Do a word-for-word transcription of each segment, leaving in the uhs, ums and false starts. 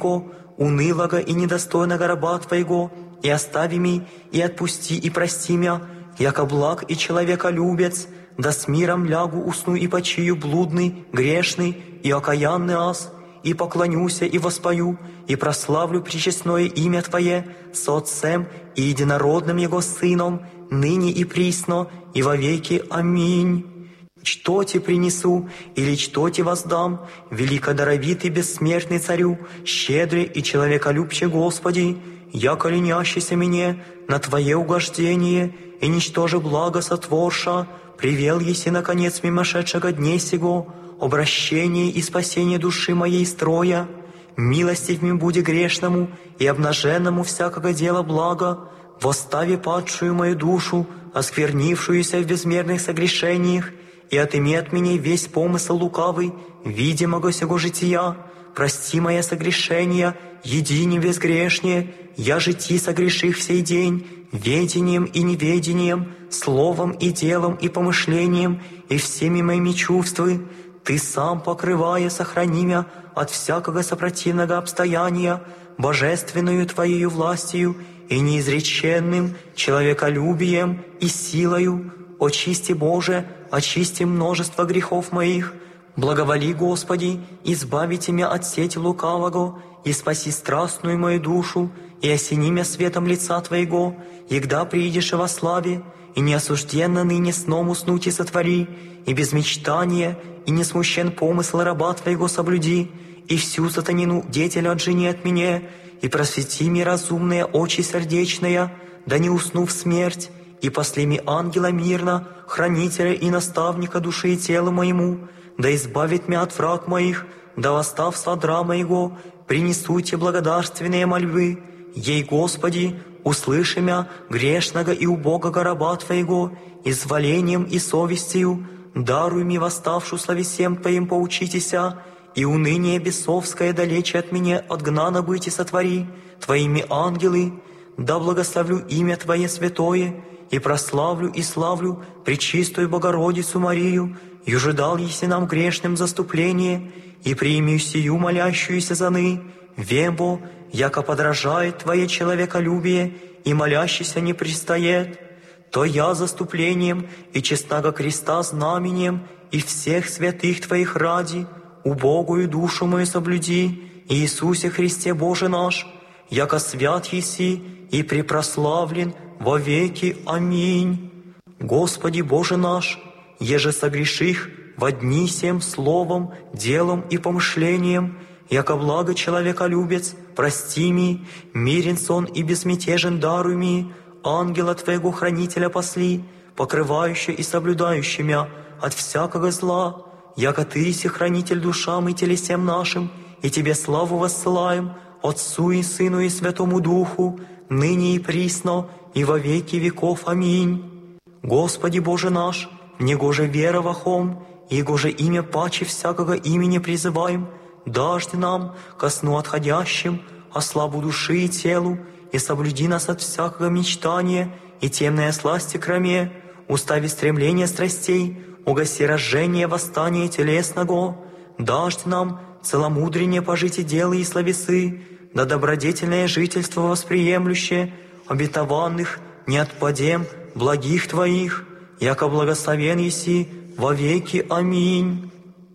унылого и недостойного раба Твоего, и остави ми, и отпусти, и прости мя, яко благ и человеколюбец, да с миром лягу усну и почию блудный, грешный и окаянный аз, и поклонюся и воспою, и прославлю пречестное имя Твое со Отцем и единородным Его Сыном, ныне и присно, и во веки. Аминь. Что Ти принесу, или что Ти воздам, великодаровитый бессмертный Царю, щедрый и человеколюбче Господи, яко ленящийся мне на Твое угождение, и ничтоже благо сотворша, привел еси наконец мимошедшего дней сего, обращение и спасение души моей строя, милостив ми буди грешному и обнаженному всякого дела блага, восстави падшую мою душу, осквернившуюся в безмерных согрешениях, и отыми от меня весь помысл лукавый, видимого сего жития, прости мои согрешения, едине безгрешнее, я жити согреших в сей день, ведением и неведением, словом и делом и помышлением, и всеми моими чувствами. Ты сам, покрывая, сохрани мя от всякого сопротивного обстояния, божественную Твоею властью и неизреченным человеколюбием и силою. Очисти, Боже, очисти множество грехов моих. Благоволи, Господи, избавите меня от сети лукавого, и спаси страстную мою душу, и осени меня светом лица Твоего, егда приидешь во славе, и неосужденно ныне сном уснуть и сотвори, и без мечтания, и не смущен помысл раба Твоего соблюди, и всю сатанину деятеля отжени от меня, и просвети ми разумные очи сердечные, да не усну в смерть, и посли ми ангела мирно, хранителя и наставника души и тела моему, да избавит меня от враг моих, да восстав с одра моего, принесуйте благодарственные мольбы. Ей, Господи, услыши мя, грешного и убогого раба Твоего, изволением и совестью, даруй ми восставшу славесем Твоим поучитеся, и уныние бесовское далече от меня отгнано быть и сотвори, Твоими ангелы, да благословлю имя Твое святое, и прославлю и славлю Пречистую Богородицу Марию, и ожидал еси нам грешным заступление, и прими сию молящуюся заны, вебо, яко подражает Твое человеколюбие, и молящийся не пристает, то я заступлением и честного креста знаменем, и всех святых Твоих ради, убогую душу мою соблюди, Иисусе Христе Боже наш, яко свят еси и препрославлен во веки. Аминь. Господи Боже наш, еже согреших во дни сем словом, делом и помышлением, яко благо человеколюбец, прости ми, мирен сон и безмятежен даруй ми, ангела Твоего хранителя посли, покрывающий и соблюдающий мя от всякого зла, яко Ты еси хранитель душам и телесем нашим, и Тебе славу воссылаем, Отцу и Сыну и Святому Духу, ныне и присно, и во веки веков. Аминь. Господи Боже наш, негоже вера вахом, и гоже имя паче всякого имени призываем, дажды нам ко сну отходящим, о славу души и телу, и соблюди нас от всякого мечтания и темной сласти кроме, устави стремления страстей, угаси разжение восстания телесного, дажды нам целомудрение пожитие дела и словесы, да добродетельное жительство восприемлющее, обетованных не отпадем благих Твоих, яко благословен еси во веки. Аминь.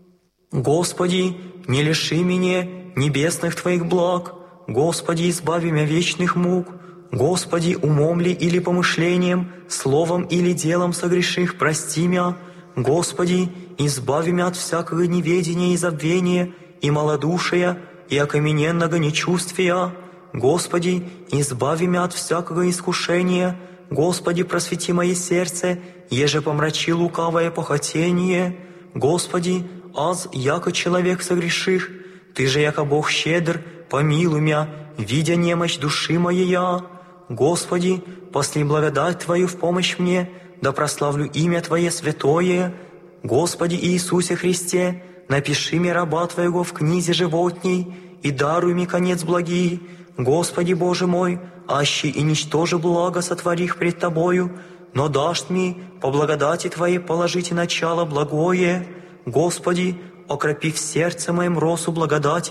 Господи, не лиши меня небесных Твоих благ, Господи, избави меня вечных мук, Господи, умом ли или помышлением, словом или делом согреших, прости меня, Господи, избави меня от всякого неведения и забвения, и малодушия, и окамененного нечувствия, Господи, избави меня от всякого искушения, Господи, просвети мое сердце, еже помрачи лукавое похотение, Господи, аз, яко человек согреших, Ты же, яко Бог щедр, помилуй меня, видя немощь души моей, Господи, посли благодать Твою в помощь мне, да прославлю имя Твое святое, Господи Иисусе Христе, напиши мне раба Твоего в книзе животней, и даруй мне конец благий, Господи Боже мой, аще и ничтоже благо сотворих пред Тобою, но дашь мне по благодати Твоей положите начало благое, Господи, окропи в сердце моем росу благодати